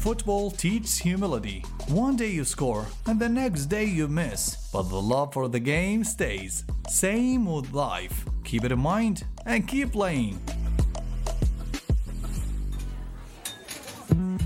Football teaches humility. One day you score, and the next day you miss. But the love for the game stays. Same with life. Keep it in mind and keep playing.